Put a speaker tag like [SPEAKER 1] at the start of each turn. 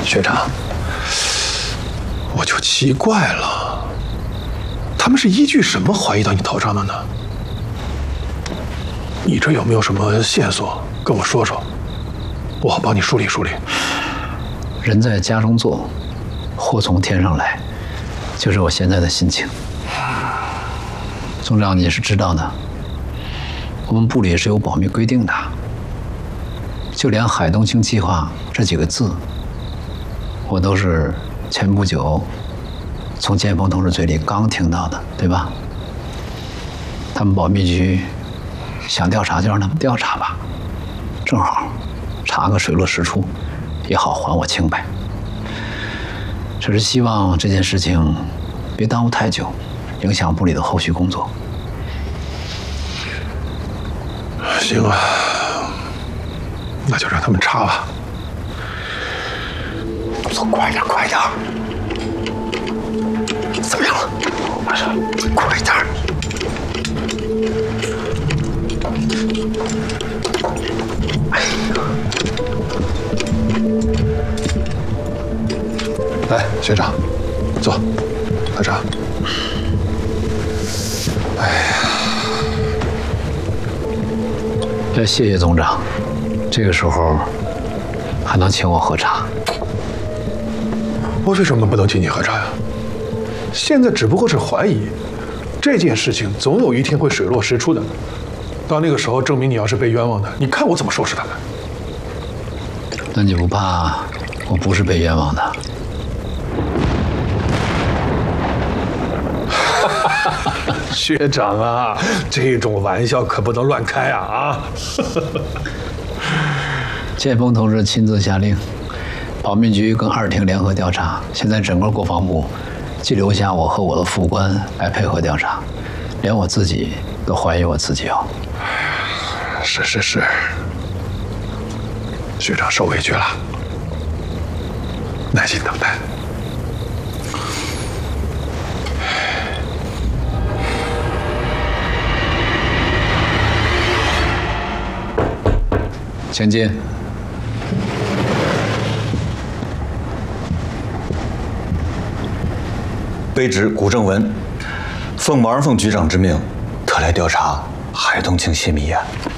[SPEAKER 1] 学长，我就奇怪了，他们是依据什么怀疑到你头上的呢？你这有没有什么线索跟我说说，我好帮你梳理梳理。
[SPEAKER 2] 人在家中坐，祸从天上来，就是我现在的心情。总长，你是知道的，我们部里是有保密规定的，就连海东青计划这几个字，我都是前不久从建峰同志嘴里刚听到的，对吧？他们保密局想调查就让他们调查吧，正好查个水落石出，也好还我清白。只是希望这件事情别耽误太久，影响部里的后续工作。
[SPEAKER 1] 行啊，那就让他们查吧。
[SPEAKER 3] 走，快点，快点！怎么样了？马上，快点！哎呀！
[SPEAKER 1] 来，学长，坐，喝茶。哎呀，
[SPEAKER 2] 谢谢总长，这个时候还能请我喝茶。
[SPEAKER 1] 我为什么不能请你喝茶呀？现在只不过是怀疑，这件事情总有一天会水落石出的。到那个时候，证明你要是被冤枉的，你看我怎么收拾他们？
[SPEAKER 2] 那你不怕我不是被冤枉的？
[SPEAKER 1] 学长啊，这种玩笑可不能乱开啊！
[SPEAKER 2] 建峰同志亲自下令，保密局跟2厅联合调查，现在整个国防部就留下我和我的副官来配合调查，连我自己都怀疑我自己哦。
[SPEAKER 1] 是，学长受委屈了，耐心等待。
[SPEAKER 2] 请进。
[SPEAKER 4] 卑职古正文，奉毛人凤局长之命，特来调查海东青泄密案。